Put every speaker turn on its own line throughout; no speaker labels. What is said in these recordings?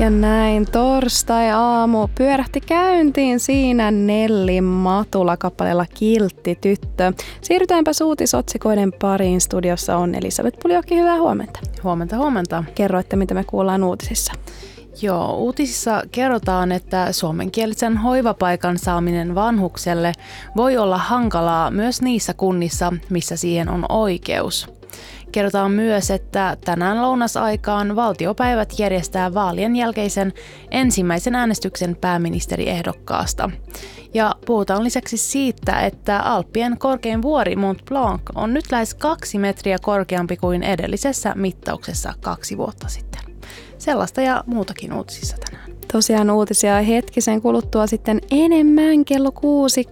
Ja näin torstai-aamu pyörähti käyntiin siinä Nelli Matula-kappaleella Kiltti tyttö. Siirrytäänpä uutisotsikoiden pariin. Studiossa on Elisabeth Puljokki, hyvää huomenta.
Huomenta.
Kerro, että mitä me kuullaan uutisissa.
Joo, uutisissa kerrotaan, että suomenkielisen hoivapaikan saaminen vanhukselle voi olla hankalaa myös niissä kunnissa, missä siihen on oikeus. Kerrotaan myös, että tänään lounasaikaan valtiopäivät järjestää vaalien jälkeisen ensimmäisen äänestyksen pääministeriehdokkaasta. Ja puhutaan lisäksi siitä, että Alppien korkein vuori Mont Blanc on nyt lähes 2 metriä korkeampi kuin edellisessä mittauksessa 2 vuotta sitten. Sellaista ja muutakin uutisissa tänään.
Tosiaan uutisia hetkisen kuluttua sitten enemmän kello 6.30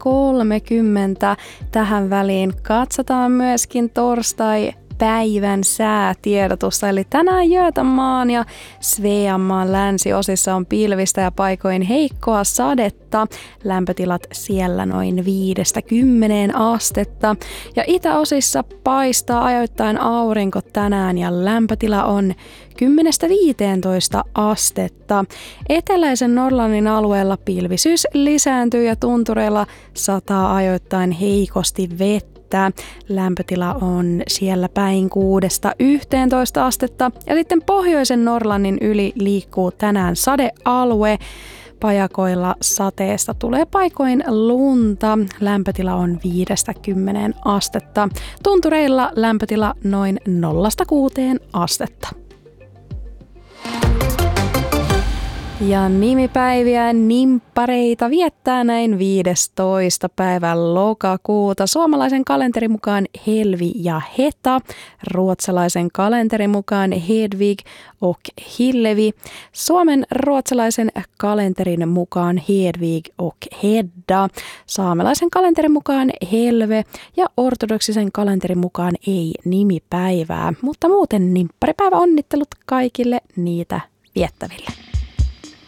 tähän väliin. Katsotaan myöskin torstai-päivän säätiedotusta. Eli tänään Götamaan ja Sveamaan länsiosissa on pilvistä ja paikoin heikkoa sadetta. Lämpötilat siellä noin 5-10 astetta. Ja itäosissa paistaa ajoittain aurinko tänään ja lämpötila on 10-15 astetta. Eteläisen Norlannin alueella pilvisyys lisääntyy ja tuntureilla sataa ajoittain heikosti vettä. Lämpötila on siellä päin 6-11 astetta. Ja sitten pohjoisen Norlannin yli liikkuu tänään sadealue. Pajakoilla sateesta tulee paikoin lunta. Lämpötila on 5-10 astetta. Tuntureilla lämpötila noin 0-6 astetta. Ja nimipäiviä nimppareita viettää näin 15. päivän lokakuuta. Suomalaisen kalenterin mukaan Helvi ja Heta, ruotsalaisen kalenterin mukaan Hedvig och Hillevi, Suomen ruotsalaisen kalenterin mukaan Hedvig och Hedda, saamelaisen kalenterin mukaan Helve ja ortodoksisen kalenterin mukaan ei nimipäivää. Mutta muuten nimpparipäivä onnittelut kaikille niitä viettäville.